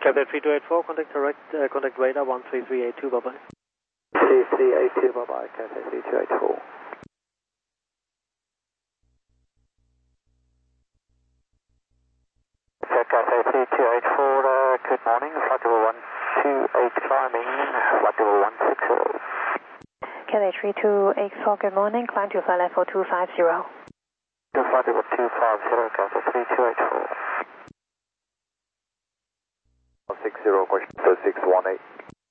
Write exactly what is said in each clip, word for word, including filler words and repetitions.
Cathay three two eight four, contact direct, uh, contact radar one three three eight two, bye bye. three three eight two, bye bye, Cathay three two eight four. Cathay three two eight four, uh, good morning, flight level one two eight climbing, flight level one six zero. Cathay three two eight four, good morning, climb to flight level two five zero. To flight level two five zero, Cathay three two eight four. one six zero, question for six one eight.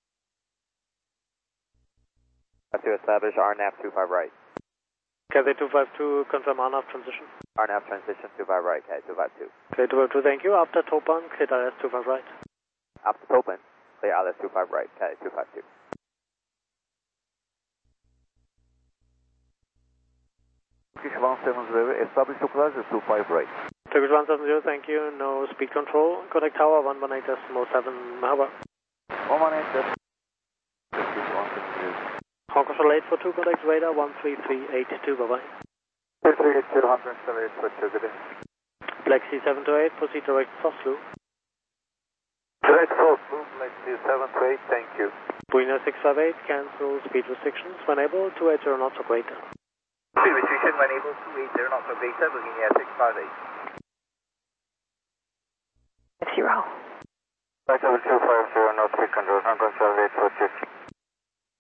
Have to establish R N A V two five right. Cathay two five two, confirm R N A V transition. R N A V transition two five right, K two five two. K two five two, thank you. After Topan, clear I L S two five right. After Topan, clear I L S two five right, K two five two. Turkish one seven zero, establish localizer two five right. Turkish one seven zero, thank you. No speed control. Contact tower one one eight decimal seven, Merhaba. one one eight decimal Turkish one seven zero. Hong Kong Charlotte eight four two, contact radar one three three eight two, bye bye. three three eight two, one hundred seventy-eight for two, good day. Black Sea seven two eight, proceed direct soft loop. Direct soft loop, Black Sea seven two eight, thank you. Buena six five eight, cancel speed restrictions when able, two eight zero knots or greater. Speed restriction when able, two eight zero knots or greater, looking at six five eight. Zero. Flight level two five zero, no speed control, Hong Kong Charlotte eight four two.